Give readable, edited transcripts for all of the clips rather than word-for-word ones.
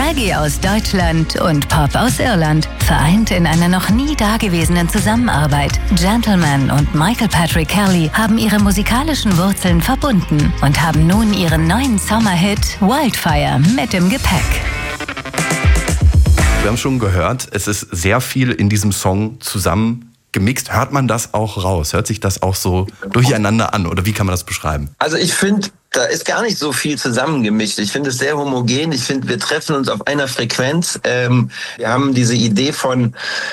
Reggae aus Deutschland und Pop aus Irland, vereint in einer noch nie dagewesenen Zusammenarbeit. Gentleman und Michael Patrick Kelly haben ihre musikalischen Wurzeln verbunden und haben nun ihren neuen Sommerhit Wildfire mit im Gepäck. Wir haben schon gehört, es ist sehr viel in diesem Song zusammen gemixt. Hört man das auch raus? Hört sich das auch so durcheinander an? Oder wie kann man das beschreiben? Also ich finde, da ist gar nicht so viel zusammengemischt. Ich finde es sehr homogen. Ich finde, wir treffen uns auf einer Frequenz. Wir haben diese Idee von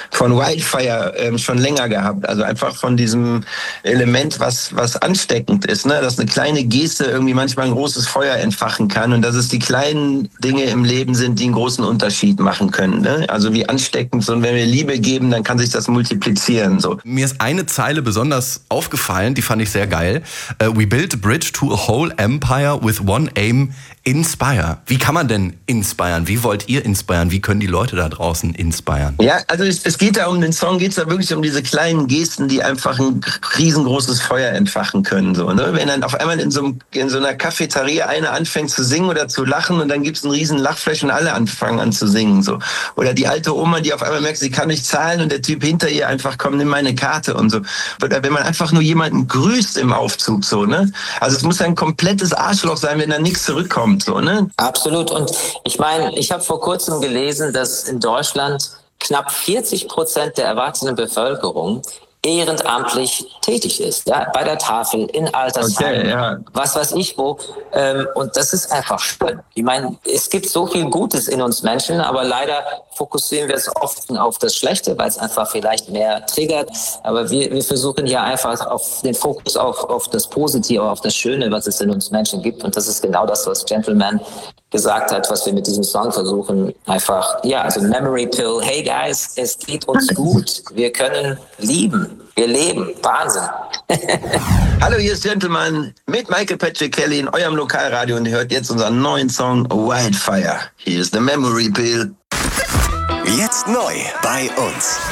Wildfire schon länger gehabt. Also einfach von diesem Element, was ansteckend ist, ne? Dass eine kleine Geste irgendwie manchmal ein großes Feuer entfachen kann und dass es die kleinen Dinge im Leben sind, die einen großen Unterschied machen können. Ne? Also wie ansteckend. Und wenn wir Liebe geben, dann kann sich das multiplizieren. So. Mir ist eine Zeile besonders aufgefallen, die fand ich sehr geil. We built a bridge to a whole empire with one aim, inspire. Wie kann man denn inspirieren? Wie wollt ihr inspirieren? Wie können die Leute da draußen inspirieren? Ja, also es geht da um den Song, geht es da wirklich um diese kleinen Gesten, die einfach ein riesengroßes Feuer entfachen können. So, ne? Wenn dann auf einmal in so einer Cafeteria einer anfängt zu singen oder zu lachen und dann gibt es einen riesen Lachflash und alle anfangen an zu singen. So. Oder die alte Oma, die auf einmal merkt, sie kann nicht zahlen und der Typ hinter ihr einfach, komm, nimm meine Karte und so. Oder wenn man einfach nur jemanden grüßt im Aufzug, so, ne? Also es muss ein komplettes Arschloch sein, wenn da nichts zurückkommt. So, ne? Absolut. Und ich meine, ich habe vor kurzem gelesen, dass in Deutschland knapp 40% der erwachsenen Bevölkerung ehrenamtlich tätig ist, ja, bei der Tafel, in Altersheimen, okay, ja. Was weiß ich wo. Und das ist einfach schön. Ich meine, es gibt so viel Gutes in uns Menschen, aber leider fokussieren wir es oft auf das Schlechte, weil es einfach vielleicht mehr triggert. Aber wir versuchen ja einfach auf den Fokus auf das Positive, auf das Schöne, was es in uns Menschen gibt. Und das ist genau das, was Gentleman gesagt hat, was wir mit diesem Song versuchen. Einfach, ja, also Memory Pill. Hey guys, es geht uns gut. Wir können lieben. Wir leben. Wahnsinn. Hallo, hier ist Gentleman mit Michael Patrick Kelly in eurem Lokalradio und ihr hört jetzt unseren neuen Song Wildfire. Hier ist the Memory Pill. Jetzt neu bei uns.